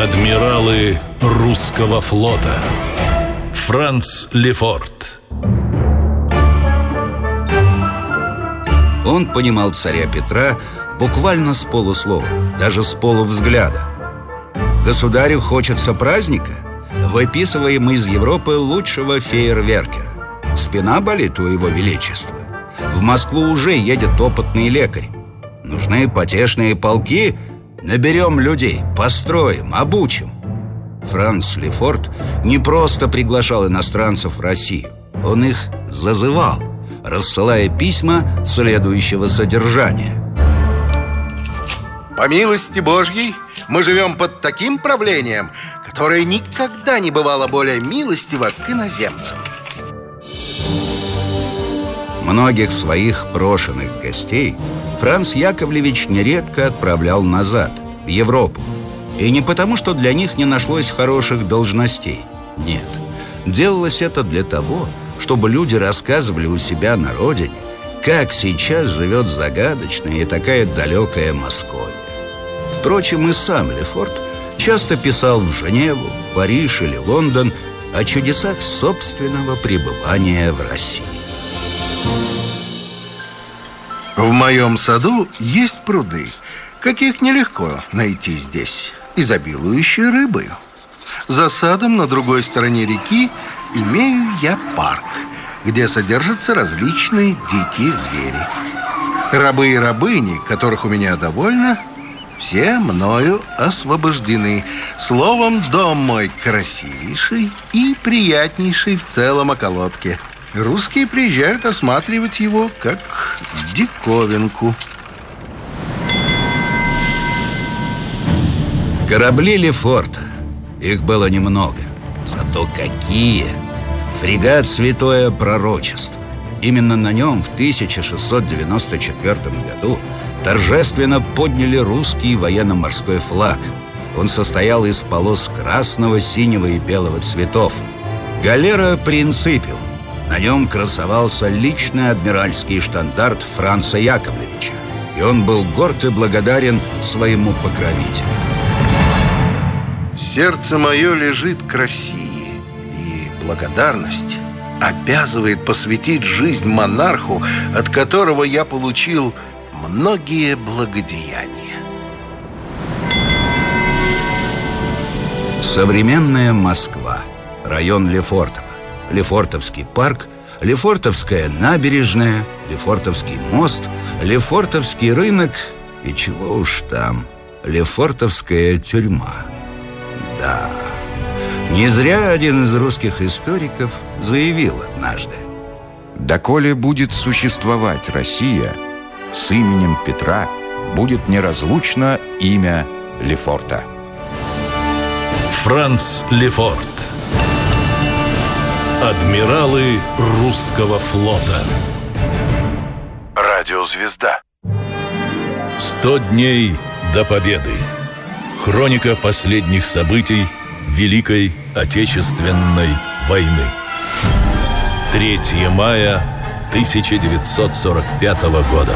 Адмиралы русского флота. Франц Лефорт. Он понимал царя Петра буквально с полуслова, даже с полувзгляда. Государю хочется праздника? Выписываем из Европы лучшего фейерверкера. Спина болит у его величества. В Москву уже едет опытный лекарь. Нужны потешные полки? Наберем людей, построим, обучим. Франц Лефорт не просто приглашал иностранцев в Россию. Он их зазывал, рассылая письма следующего содержания. По милости Божьей, мы живем под таким правлением, которое никогда не бывало более милостиво к иноземцам. Многих своих брошенных гостей Франц Яковлевич нередко отправлял назад, в Европу. И не потому, что для них не нашлось хороших должностей. Нет, делалось это для того, чтобы люди рассказывали у себя на родине, как сейчас живет загадочная и такая далекая Московия. Впрочем, и сам Лефорт часто писал в Женеву, Париж или Лондон о чудесах собственного пребывания в России. В моем саду есть пруды, каких нелегко найти здесь, изобилующие рыбою. За садом на другой стороне реки имею я парк, где содержатся различные дикие звери. Рабы и рабыни, которых у меня довольно, все мною освобождены. Словом, дом мой красивейший и приятнейший в целом околотке. Русские приезжают осматривать его как диковинку. Корабли Лефорта. Их было немного. Зато какие! Фрегат «Святое Пророчество». Именно на нем в 1694 году торжественно подняли русский военно-морской флаг. Он состоял из полос красного, синего и белого цветов. Галера «Принципиум». На нем красовался личный адмиральский штандарт Франца Яковлевича, и он был горд и благодарен своему покровителю. Сердце мое лежит к России, и благодарность обязывает посвятить жизнь монарху, от которого я получил многие благодеяния. Современная Москва, район Лефортово, Лефортовский парк, Лефортовская набережная, Лефортовский мост, Лефортовский рынок и чего уж там, Лефортовская тюрьма. Да, не зря один из русских историков заявил однажды: «Доколе будет существовать Россия, с именем Петра будет неразлучно имя Лефорта». Франц Лефорт. Адмиралы русского флота. Радиозвезда. 100 дней до победы. Хроника последних событий Великой Отечественной войны. 3 мая 1945 года.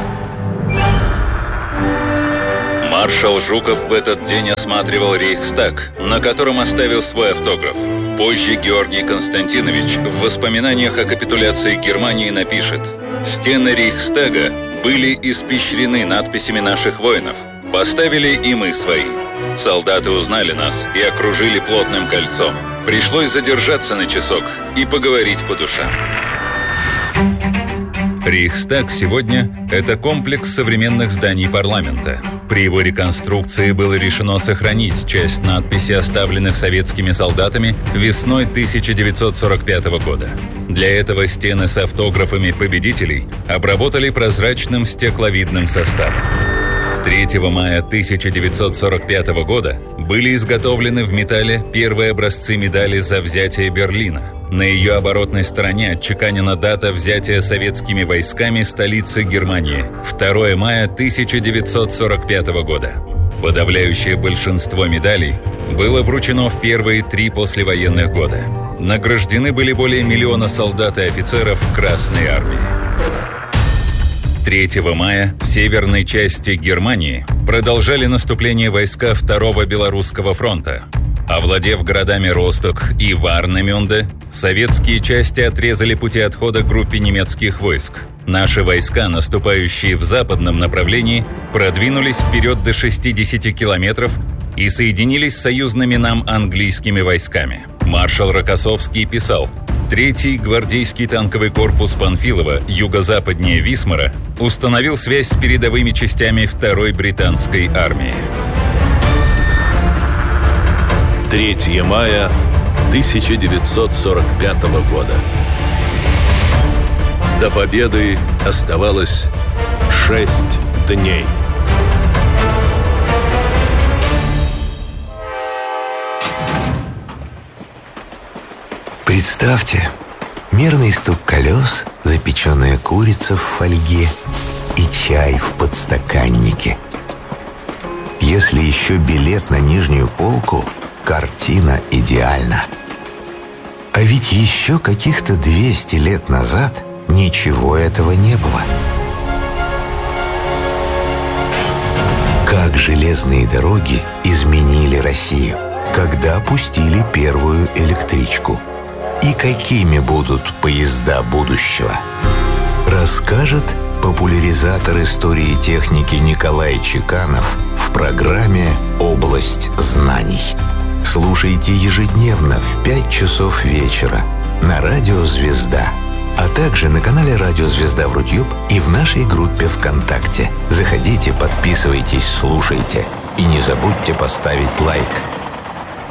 Маршал Жуков в этот день осматривал Рейхстаг, на котором оставил свой автограф. Позже Георгий Константинович в воспоминаниях о капитуляции Германии напишет: «Стены Рейхстага были испещрены надписями наших воинов. Поставили и мы свои. Солдаты узнали нас и окружили плотным кольцом. Пришлось задержаться на часок и поговорить по душам». Рейхстаг сегодня – это комплекс современных зданий парламента. При его реконструкции было решено сохранить часть надписей, оставленных советскими солдатами весной 1945 года. Для этого стены с автографами победителей обработали прозрачным стекловидным составом. 3 мая 1945 года были изготовлены в металле первые образцы медали за взятие Берлина. На ее оборотной стороне отчеканена дата взятия советскими войсками столицы Германии – 2 мая 1945 года. Подавляющее большинство медалей было вручено в первые 3 послевоенных года. Награждены были более 1 миллиона солдат и офицеров Красной армии. 3 мая в северной части Германии продолжали наступление войска Второго Белорусского фронта. Овладев городами Росток и Варнемюнде, советские части отрезали пути отхода группе немецких войск. Наши войска, наступающие в западном направлении, продвинулись вперед до 60 километров и соединились с союзными нам английскими войсками. Маршал Рокоссовский писал: Третий гвардейский танковый корпус Панфилова, юго-западнее Висмара, установил связь с передовыми частями Второй британской армии. 3 мая 1945 года. До победы оставалось 6 дней. Представьте, мерный стук колес, запеченная курица в фольге и чай в подстаканнике. Если еще билет на нижнюю полку, картина идеальна. А ведь еще каких-то 200 лет назад ничего этого не было. Как железные дороги изменили Россию, когда пустили первую электричку. И какими будут поезда будущего, расскажет популяризатор истории техники Николай Чеканов в программе «Область знаний». Слушайте ежедневно в 5 часов вечера на Радио «Звезда», а также на канале «Радио Звезда» в YouTube и в нашей группе ВКонтакте. Заходите, подписывайтесь, слушайте и не забудьте поставить лайк.